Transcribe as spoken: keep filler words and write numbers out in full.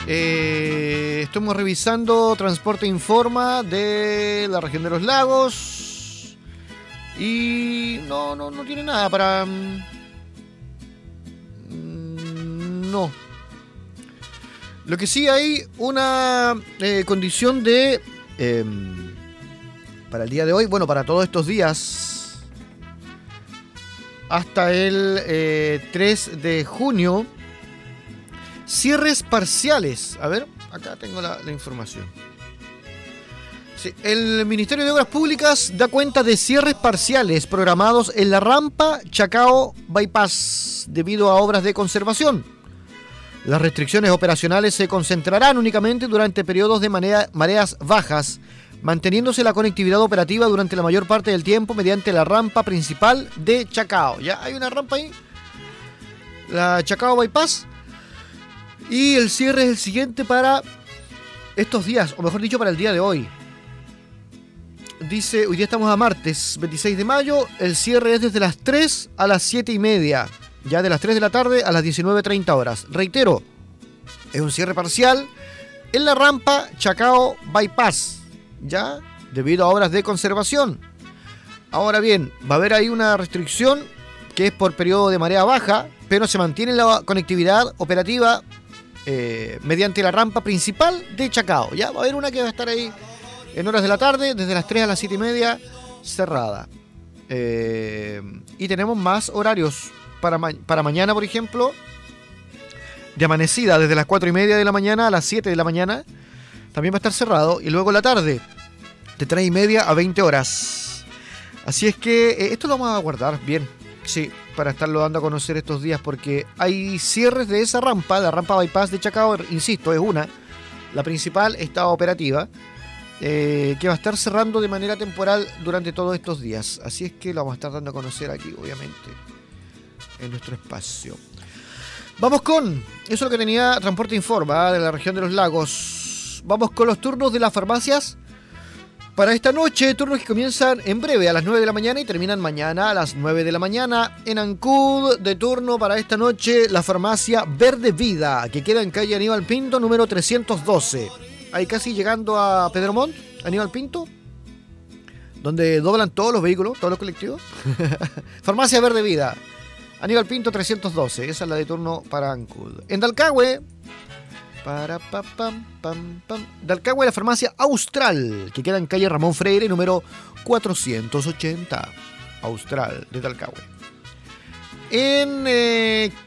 Eh, estamos revisando Transporte Informa de la región de los lagos. Y no, no, no tiene nada para... No. Lo que sí hay una eh, condición de... Eh, para el día de hoy, bueno, para todos estos días, hasta el eh, tres de junio, cierres parciales. A ver, acá tengo la, la información. Sí, el Ministerio de Obras Públicas da cuenta de cierres parciales programados en la rampa Chacao Bypass debido a obras de conservación. Las restricciones operacionales se concentrarán únicamente durante periodos de marea, mareas bajas, manteniéndose la conectividad operativa durante la mayor parte del tiempo mediante la rampa principal de Chacao. Ya hay una rampa ahí, la Chacao Bypass, y el cierre es el siguiente para estos días, o mejor dicho, para el día de hoy. Dice, hoy día estamos a martes veintiséis de mayo, el cierre es desde las tres a las siete y media. Ya de las tres de la tarde a las diecinueve treinta horas. Reitero, es un cierre parcial en la rampa Chacao Bypass, ya debido a obras de conservación. Ahora bien, va a haber ahí una restricción que es por periodo de marea baja, pero se mantiene la conectividad operativa eh, mediante la rampa principal de Chacao. Ya va a haber una que va a estar ahí en horas de la tarde, desde las tres a las siete y media, cerrada. Eh, y tenemos más horarios. Para, ma- para mañana, por ejemplo, de amanecida, desde las cuatro y media de la mañana a las siete de la mañana, también va a estar cerrado. Y luego la tarde, de tres y media a veinte horas. Así es que eh, esto lo vamos a guardar bien, sí, para estarlo dando a conocer estos días, porque hay cierres de esa rampa, la rampa Bypass de Chacao, insisto, es una. La principal está operativa, eh, que va a estar cerrando de manera temporal durante todos estos días. Así es que lo vamos a estar dando a conocer aquí, obviamente, en nuestro espacio. Vamos con, eso es lo que tenía Transporte Informa, ¿eh? De la región de los lagos. Vamos con los turnos de las farmacias para esta noche, turnos que comienzan en breve a las nueve de la mañana y terminan mañana a las nueve de la mañana. En Ancud, de turno para esta noche, la farmacia Verde Vida, que queda en calle Aníbal Pinto, número trescientos doce. Ahí casi llegando a Pedro Montt, Aníbal Pinto, donde doblan todos los vehículos, todos los colectivos. Farmacia Verde Vida, Aníbal Pinto trescientos doce, esa es la de turno para Ancud. En Dalcahue, para pa, pam, pam, pam. Dalcahue, la farmacia Austral, que queda en calle Ramón Freire, número cuatrocientos ochenta. Austral de Dalcahue. En eh,